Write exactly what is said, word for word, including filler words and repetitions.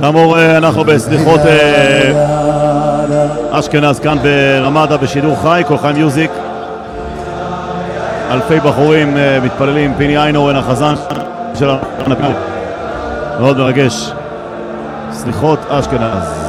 כאמור, אנחנו בסליחות אשכנז כאן ברמדה בשידור חי, כל חי מיוזיק. אלפי בחורים מתפללים, פיני איינהורן החזן שלנו, מאוד מרגש. סליחות אשכנז.